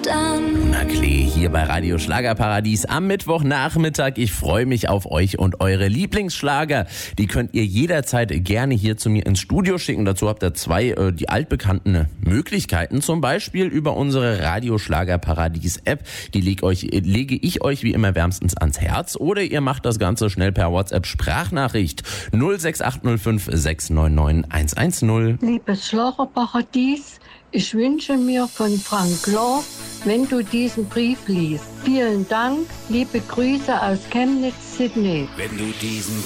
ruft an. Na Klee, hier bei Radio Schlagerparadies am Mittwochnachmittag. Ich freue mich auf euch und eure Lieblingsschlager. Die könnt ihr jederzeit gerne hier zu mir ins Studio schicken. Dazu habt ihr zwei die altbekannten Möglichkeiten. Zum Beispiel über unsere Radio Schlagerparadies App. Die lege ich euch wie immer wärmstens ans Herz. Oder ihr macht das Ganze schnell per WhatsApp Sprachnachricht 06805 699 110. Liebes Schlagerparadies, ich wünsche mir von Frank Lohr, wenn du diesen Brief liest. Vielen Dank, liebe Grüße aus Chemnitz, Sydney. Wenn du diesen